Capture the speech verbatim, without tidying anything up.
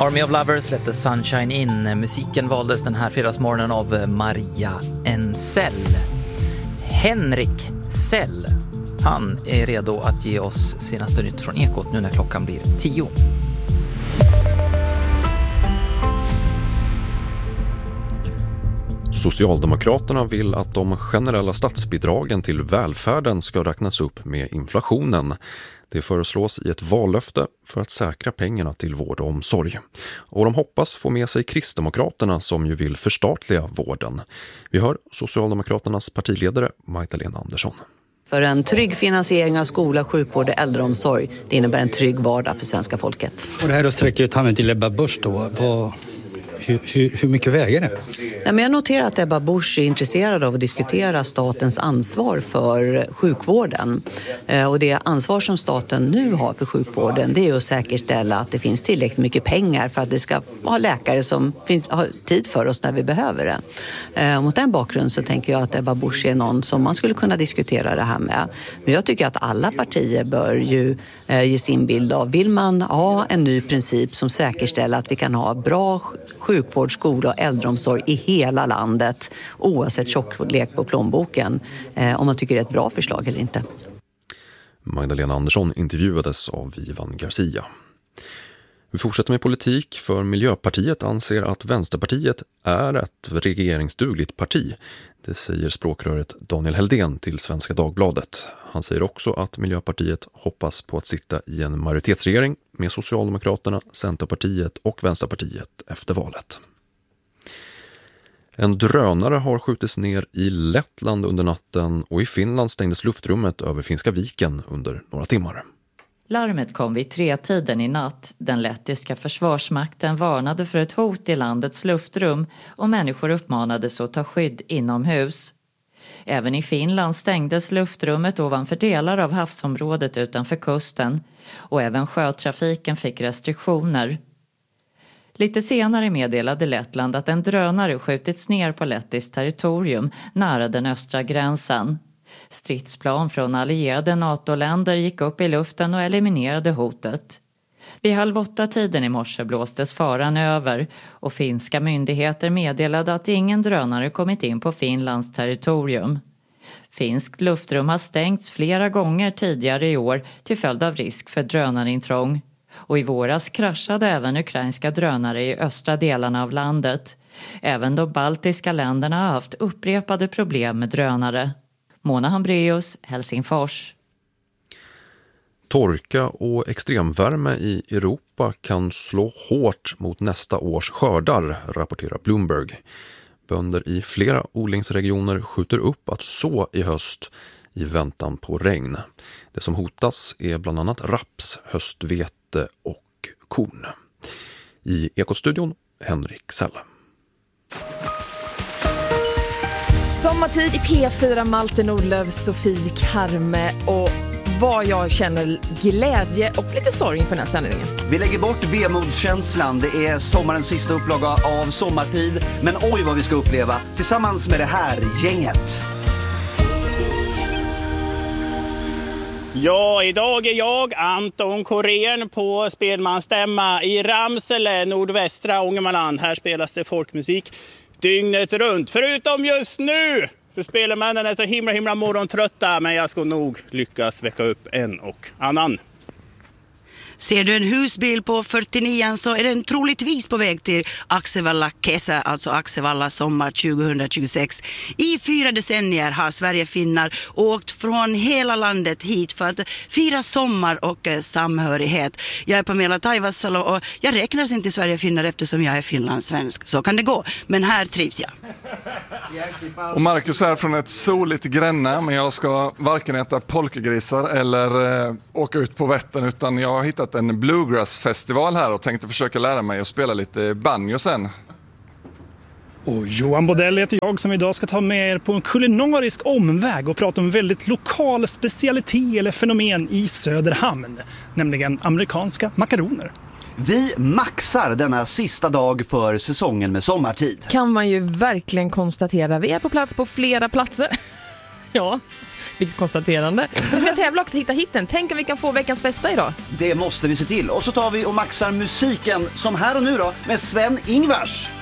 Army of Lovers släppte Sunshine In. Musiken valdes den här fredagsmorgonen av Maria Ensell. Henrik Sell, han är redo att ge oss senaste nytt från Ekot nu när klockan blir tio. Socialdemokraterna vill att de generella statsbidragen till välfärden ska räknas upp med inflationen. Det föreslås i ett vallöfte för att säkra pengarna till vård och omsorg. Och de hoppas få med sig Kristdemokraterna som ju vill förstatliga vården. Vi hör Socialdemokraternas partiledare Magdalena Andersson. För en trygg finansiering av skola, sjukvård och äldreomsorg, det innebär en trygg vardag för svenska folket. Och det här då sträcker ut handen till Ebba Busch då. På... Hur, hur, hur mycket väger det? Ja, men jag noterar att Ebba Busch är intresserad av att diskutera statens ansvar för sjukvården. Eh, och det ansvar som staten nu har för sjukvården, det är att säkerställa att det finns tillräckligt mycket pengar för att det ska ha läkare som finns, har tid för oss när vi behöver det. Eh, och mot den bakgrunden så tänker jag att Ebba Busch är någon som man skulle kunna diskutera det här med. Men jag tycker att alla partier bör ju eh, ge sin bild av, vill man ha en ny princip som säkerställer att vi kan ha bra sjukvård, skola och äldreomsorg i hela landet oavsett tjocklek på plånboken, eh, om man tycker det är ett bra förslag eller inte. Magdalena Andersson intervjuades av Ivan Garcia. Vi fortsätter med politik, för Miljöpartiet anser att Vänsterpartiet är ett regeringsdugligt parti. Det säger språkröret Daniel Heldén till Svenska Dagbladet. Han säger också att Miljöpartiet hoppas på att sitta i en majoritetsregering med Socialdemokraterna, Centerpartiet och Vänsterpartiet efter valet. En drönare har skjutits ner i Lettland under natten och i Finland stängdes luftrummet över Finska viken under några timmar. Larmet kom vid tretiden i natt. Den lettiska försvarsmakten varnade för ett hot i landets luftrum och människor uppmanades att ta skydd inomhus. Även i Finland stängdes luftrummet ovanför delar av havsområdet utanför kusten och även sjötrafiken fick restriktioner. Lite senare meddelade Lettland att en drönare skjutits ner på lettiskt territorium nära den östra gränsen. Stridsplan från allierade NATO-länder gick upp i luften och eliminerade hotet. Vid halv åtta tiden i morse blåstes faran över och finska myndigheter meddelade att ingen drönare kommit in på Finlands territorium. Finskt luftrum har stängts flera gånger tidigare i år till följd av risk för drönarintrång. Och i våras kraschade även ukrainska drönare i östra delarna av landet. Även de baltiska länderna har haft upprepade problem med drönare. Mona Hambreus, Helsingfors. Torka och extremvärme i Europa kan slå hårt mot nästa års skördar, rapporterar Bloomberg. Bönder i flera odlingsregioner skjuter upp att så i höst i väntan på regn. Det som hotas är bland annat raps, höstvete och korn. I Ekostudion, Henrik Sell. Sommartid i P fyra, Malte Nordlöf, Sofie Karme och vad jag känner glädje och lite sorg för den här sändningen. Vi lägger bort vemodskänslan. Det är sommarens sista upplaga av Sommartid. Men oj vad vi ska uppleva tillsammans med det här gänget. Ja, idag är jag, Anton Korén, på spelmansstämma i Ramsele, nordvästra Ångermanland. Här spelas det folkmusik dygnet runt, förutom just nu. För spelmännen är så himla himla morgontrötta, men jag ska nog lyckas väcka upp en och annan. Ser du en husbil på fyrtionio så är den troligtvis på väg till Axevalla Kesa, alltså Axevalla sommar tjugohundratjugosex. I fyra decennier har Sverigefinnar åkt från hela landet hit för att fira sommar och eh, samhörighet. Jag är Pamela Taivassalo och jag räknas inte Sverigefinnar eftersom jag är finlandssvensk. Så kan det gå, men här trivs jag. Och Marcus är från ett soligt Gränna, men jag ska varken äta polkagrisar eller eh, åka ut på Vättern, utan jag har hittat en bluegrass-festival här och tänkte försöka lära mig att spela lite banjo sen. Och Johan Bodell heter jag som idag ska ta med er på en kulinarisk omväg och prata om en väldigt lokal specialitet eller fenomen i Söderhamn, nämligen amerikanska makaroner. Vi maxar denna sista dag för säsongen med Sommartid. Kan man ju verkligen konstatera. Vi är på plats på flera platser. Ja, Vilket konstaterande. Vi ska tävla också, hitta hitten. Tänk om vi kan få veckans bästa idag. Det måste vi se till. Och så tar vi och maxar musiken som här och nu då med Sven Ingvars.